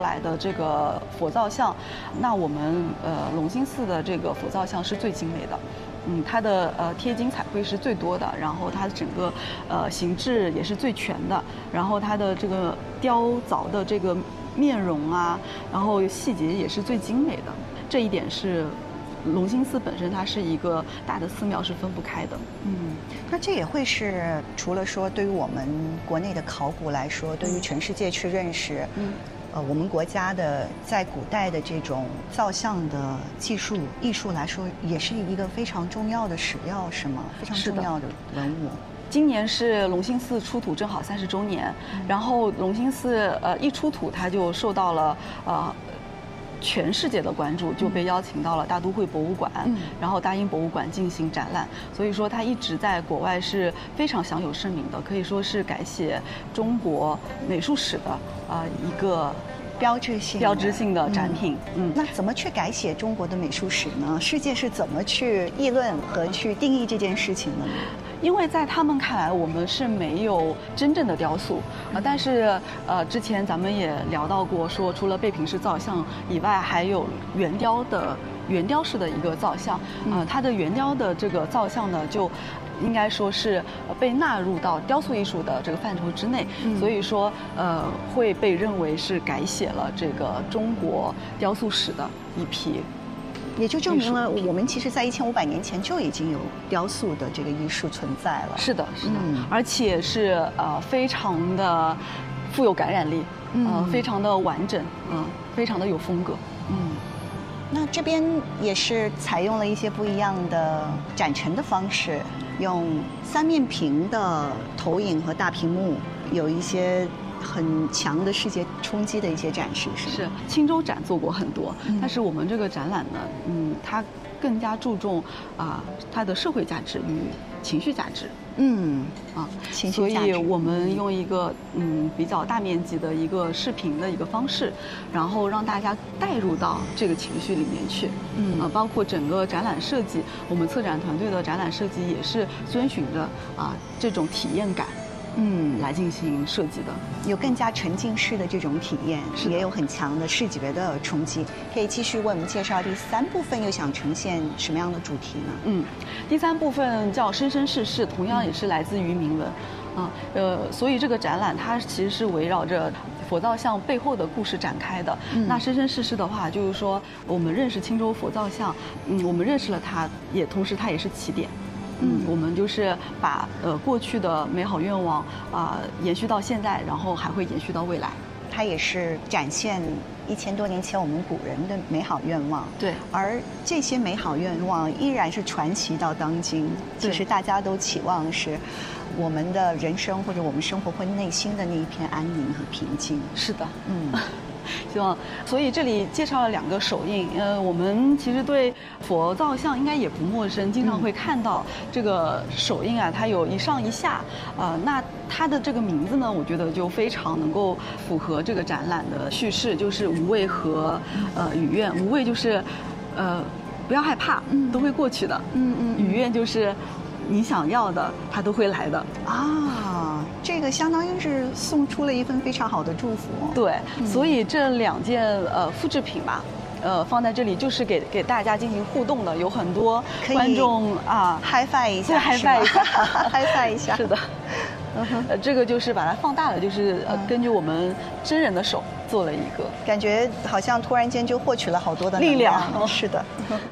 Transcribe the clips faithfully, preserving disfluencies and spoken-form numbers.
来的这个佛造像，那我们呃隆兴寺的这个佛造像是最精美的，嗯，它的呃贴金彩绘是最多的，然后它整个呃形制也是最全的，然后它的这个雕凿的这个面容啊，然后细节也是最精美的，这一点是隆兴寺本身它是一个大的寺庙是分不开的。 嗯，那这也会是除了说对于我们国内的考古来说，对于全世界去认识，嗯。呃，我们国家的在古代的这种造像的技术艺术来说，也是一个非常重要的史料，是吗？非常重要的文物。 今年是隆兴寺出土正好三十周年，嗯、然后隆兴寺呃一出土，它就受到了呃。全世界的关注，就被邀请到了大都会博物馆，嗯、然后大英博物馆进行展览。所以说，它一直在国外是非常享有盛名的，可以说是改写中国美术史的啊、呃、一个标志性标志性的展品。 嗯，嗯那怎么去改写中国的美术史呢？世界是怎么去议论和去定义这件事情的呢？ 因为在他们看来，我们是没有真正的雕塑啊、呃，但是呃，之前咱们也聊到过，说除了贝平式造像以外，还有圆雕的圆雕式的一个造像，呃，它的圆雕的这个造像呢，就应该说是被纳入到雕塑艺术的这个范畴之内，嗯、所以说呃，会被认为是改写了这个中国雕塑史的一批。 也就证明了我们其实在一千五百年前就已经有雕塑的这个艺术存在了。 是的，是的，嗯、而且是呃非常的富有感染力，嗯、呃，非常的完整，嗯、呃，非常的有风格， 嗯。那这边也是采用了一些不一样的展陈的方式，用三面屏的投影和大屏幕，有一些很强的世界冲击的一些展示，是吗？ 是青州展做过很多，嗯、但是我们这个展览呢，嗯，它更加注重啊、呃、它的社会价值与情绪价值。 嗯啊， 情绪价值。 所以我们用一个嗯比较大面积的一个视频的一个方式，然后让大家带入到这个情绪里面去。嗯啊，包括整个展览设计，我们策展团队的展览设计也是遵循着啊这种体验感。嗯，来进行设计的， 有更加沉浸式的这种体验，也有很强的视觉的冲击。可以继续为我们介绍第三部分，又想呈现什么样的主题呢？ 嗯，第三部分叫生生世世，同样也是来自于铭文，啊，呃，所以这个展览它其实是围绕着佛造像背后的故事展开的。嗯、那生生世世的话，就是说我们认识青州佛造像，嗯，我们认识了它，也同时它也是起点。嗯，我们就是把呃过去的美好愿望啊、呃、延续到现在，然后还会延续到未来。 它也是展现一千多年前我们古人的美好愿望。 对， 而这些美好愿望依然是传奇到当今。其实大家都期望是我们的人生或者我们生活或内心的那一片安宁和平静。 是的，嗯。希望，所以这里介绍了两个手印。呃，我们其实对佛造像应该也不陌生，经常会看到这个手印啊，它有一上一下。呃，那它的这个名字呢，我觉得就非常能够符合这个展览的叙事，就是无畏和呃与愿。无畏就是，呃，不要害怕，都会过去的。嗯嗯。与愿就是你想要的，它都会来的。 啊，这个相当于是送出了一份非常好的祝福。 对，嗯、所以这两件呃复制品吧，呃放在这里就是给给大家进行互动的，有很多观众啊嗨翻一下， 嗨翻一下， 嗨翻一下。 是的，呃，这个就是把它放大了，就是呃根据我们真人的手做了一个， 感觉好像突然间就获取了好多的力量。 是的。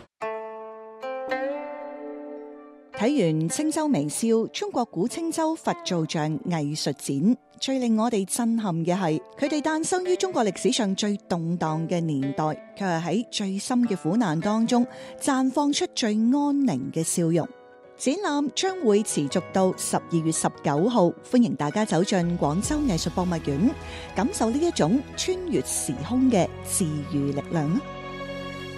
睇完青州微笑中國古青州佛造像藝術展，最令我哋震撼嘅係佢哋誕生於中國歷史上最動盪嘅年代，卻係喺最深嘅苦難當中綻放出最安寧嘅笑容。展覽將會持續到十二月十九號，歡迎大家走進廣州藝術博物院，感受呢一種穿越時空嘅治癒力量。